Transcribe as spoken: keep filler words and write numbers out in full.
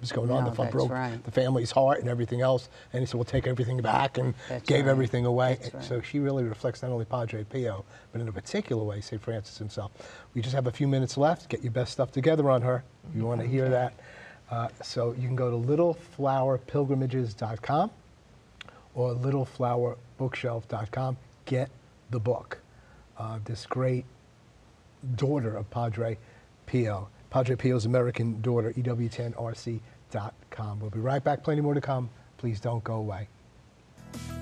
was going on. No, The flood that's broke right. the family's heart and everything else. And he said, we'll take everything back, and That's gave right. everything away. That's right. So she really reflects not only Padre Pio, but in a particular way, Saint Francis himself. We just have a few minutes left. Get your best stuff together on her if you want to hear Okay. that. Uh, so you can go to little flower pilgrimages dot com or little flower bookshelf dot com. Get the book. Uh, this great daughter of Padre Pio. Padre Pio's American Daughter, E W ten R C dot com. We'll be right back. Plenty more to come. Please don't go away.